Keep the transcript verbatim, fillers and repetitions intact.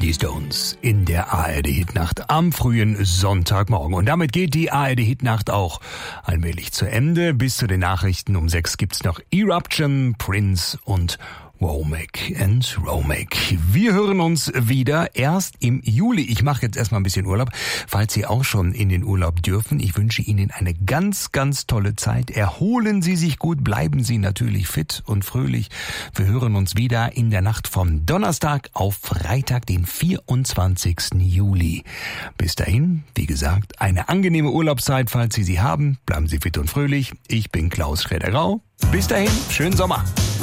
Die Stones in der A R D-Hitnacht am frühen Sonntagmorgen. Und damit geht die A R D-Hitnacht auch allmählich zu Ende. Bis zu den Nachrichten um sechs gibt's noch Eruption, Prince und Womack and Romack. Wir hören uns wieder erst im Juli. Ich mache jetzt erstmal ein bisschen Urlaub, falls Sie auch schon in den Urlaub dürfen. Ich wünsche Ihnen eine ganz, ganz tolle Zeit. Erholen Sie sich gut, bleiben Sie natürlich fit und fröhlich. Wir hören uns wieder in der Nacht vom Donnerstag auf Freitag, den vierundzwanzigsten Juli. Bis dahin, wie gesagt, eine angenehme Urlaubszeit, falls Sie sie haben. Bleiben Sie fit und fröhlich. Ich bin Klaus Schroeder-Rau. Bis dahin, schönen Sommer.